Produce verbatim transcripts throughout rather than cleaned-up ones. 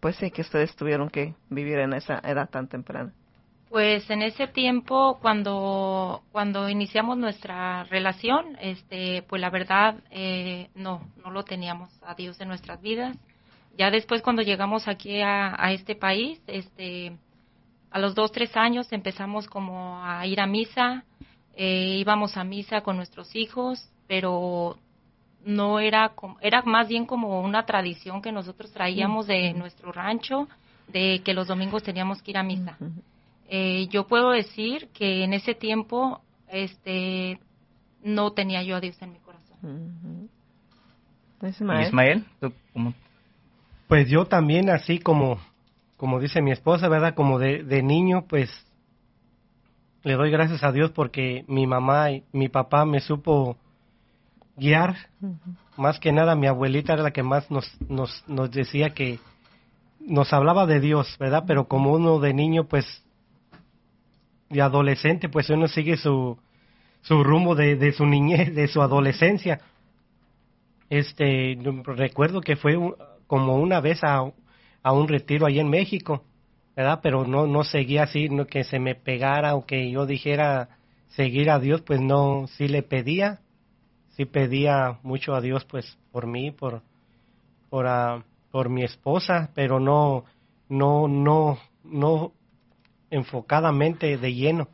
pues sí, que ustedes tuvieron que vivir en esa edad tan temprana? Pues en ese tiempo, cuando cuando iniciamos nuestra relación, este, pues la verdad, eh, no, no lo teníamos a Dios en nuestras vidas. Ya después, cuando llegamos aquí a, a este país, este, a los dos, tres años empezamos como a ir a misa, eh, íbamos a misa con nuestros hijos, pero no era, como, era más bien como una tradición que nosotros traíamos de nuestro rancho, de que los domingos teníamos que ir a misa. Eh, yo puedo decir que en ese tiempo este no tenía yo a Dios en mi corazón. Uh-huh. Ismael, Ismael, ¿tú cómo? Pues yo también, así como como dice mi esposa, ¿verdad? Como de, de niño, pues le doy gracias a Dios porque mi mamá y mi papá me supo guiar. Uh-huh. Más que nada mi abuelita era la que más nos nos nos decía que nos hablaba de Dios, ¿verdad? Pero como uno de niño, pues de adolescente, pues uno sigue su su rumbo de, de su niñez, de su adolescencia. Este, recuerdo que fue un, como una vez a, a un retiro ahí en México, ¿verdad? Pero no no seguía así, no que se me pegara o que yo dijera seguir a Dios, pues no, sí le pedía, sí pedía mucho a Dios, pues por mí, por por uh, por mi esposa, pero no no no no enfocadamente de lleno.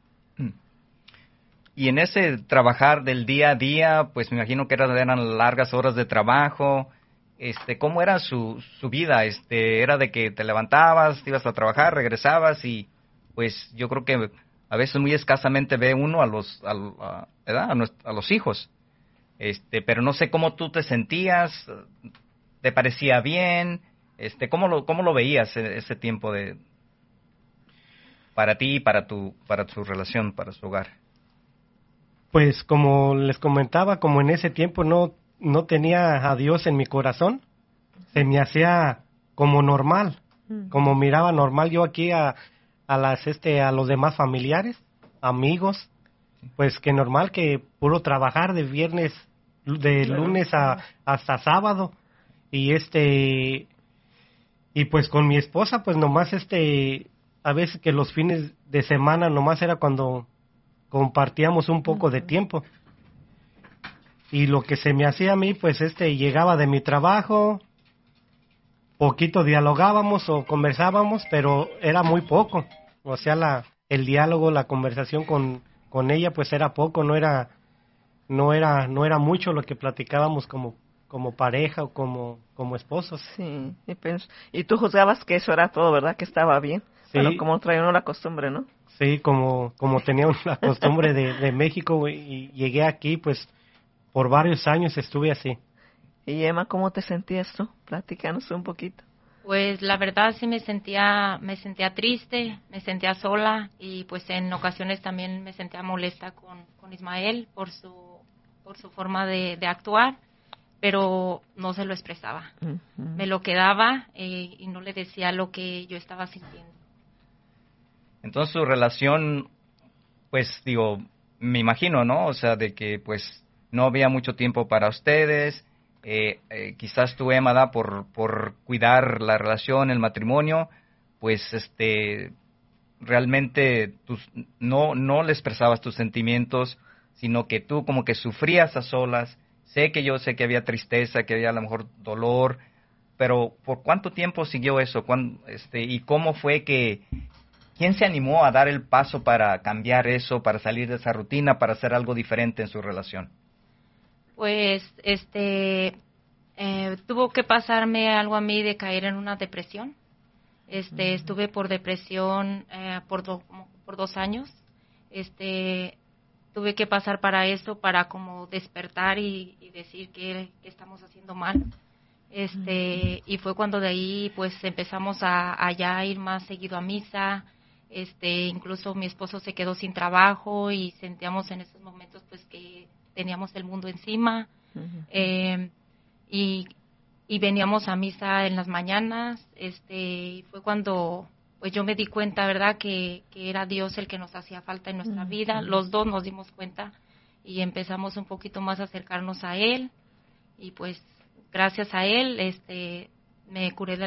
Y en ese trabajar del día a día, pues me imagino que eran, eran largas horas de trabajo. Este, ¿cómo era su, su vida? Este, era de que te levantabas, te ibas a trabajar, regresabas y pues yo creo que a veces muy escasamente ve uno a los a, a, ¿verdad? a, nuestro, a los hijos. Este, pero no sé cómo tú te sentías, ¿te parecía bien? Este, ¿cómo lo cómo lo veías ese tiempo de para ti y para tu para tu relación, para su hogar? Pues como les comentaba, como en ese tiempo no no tenía a Dios en mi corazón, se me hacía como normal, como miraba normal yo aquí a a las este a los demás familiares, amigos, pues que normal que puro trabajar de viernes, de lunes a hasta sábado y este y pues con mi esposa pues nomás este a veces que los fines de semana nomás era cuando compartíamos un poco de tiempo. Y lo que se me hacía a mí, pues este, llegaba de mi trabajo, poquito dialogábamos o conversábamos, pero era muy poco. O sea, la, el diálogo, la conversación con, con ella, pues era poco, no era, no era, no era mucho lo que platicábamos como, como pareja o como, como esposos. Sí, y, pues, y tú juzgabas que eso era todo, ¿verdad? Que estaba bien. Sí. Bueno, como trae uno la costumbre, ¿no? Sí, como, como tenía la costumbre de, de México y llegué aquí, pues por varios años estuve así. Y Emma, ¿cómo te sentías tú? Platícanos un poquito. Pues la verdad sí me sentía, me sentía triste, me sentía sola y pues en ocasiones también me sentía molesta con, con Ismael por su, por su forma de, de actuar, pero no se lo expresaba. Uh-huh. Me lo quedaba eh, y no le decía lo que yo estaba sintiendo. Entonces su relación, pues digo, me imagino, ¿no? O sea, de que pues no había mucho tiempo para ustedes. Eh, eh, quizás tú, Emma, da por por cuidar la relación, el matrimonio, pues este realmente tus, no no le expresabas tus sentimientos, sino que tú como que sufrías a solas. Sé que yo sé que había tristeza, que había a lo mejor dolor, pero ¿por cuánto tiempo siguió eso? ¿Cuándo, este, y cómo fue que quién se animó a dar el paso para cambiar eso, para salir de esa rutina, para hacer algo diferente en su relación? Pues, este, eh, tuvo que pasarme algo a mí de caer en una depresión. Este, uh-huh. Estuve por depresión eh, por, do, por dos años. Este, tuve que pasar para eso, para como despertar y, y decir que, que estamos haciendo mal. Este, uh-huh. Y fue cuando de ahí, pues, empezamos a, a ya ir más seguido a misa. Este, incluso mi esposo se quedó sin trabajo y sentíamos en esos momentos, pues, que teníamos el mundo encima. Uh-huh. eh, y, y veníamos a misa en las mañanas, este, y fue cuando pues yo me di cuenta, verdad, que, que era Dios el que nos hacía falta en nuestra uh-huh. vida. Los dos nos dimos cuenta y empezamos un poquito más a acercarnos a Él y pues gracias a Él este me curé de